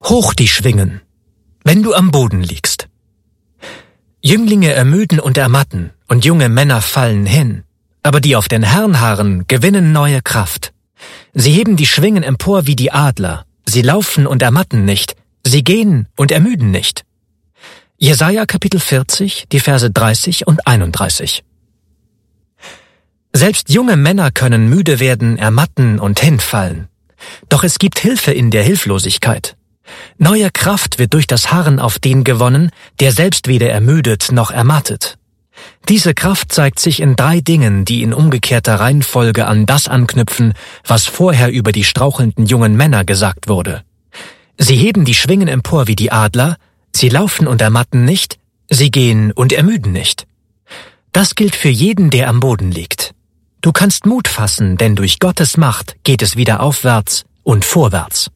Hoch die Schwingen, wenn du am Boden liegst. Jünglinge ermüden und ermatten, und junge Männer fallen hin, aber die auf den Herrn harren, gewinnen neue Kraft. Sie heben die Schwingen empor wie die Adler, sie laufen und ermatten nicht, sie gehen und ermüden nicht. Jesaja Kapitel 40, die Verse 30 und 31. Selbst junge Männer können müde werden, ermatten und hinfallen. Doch es gibt Hilfe in der Hilflosigkeit. Neue Kraft wird durch das Harren auf den gewonnen, der selbst weder ermüdet noch ermattet. Diese Kraft zeigt sich in 3 Dingen, die in umgekehrter Reihenfolge an das anknüpfen, was vorher über die strauchelnden jungen Männer gesagt wurde. Sie heben die Schwingen empor wie die Adler, sie laufen und ermatten nicht, sie gehen und ermüden nicht. Das gilt für jeden, der am Boden liegt. Du kannst Mut fassen, denn durch Gottes Macht geht es wieder aufwärts und vorwärts.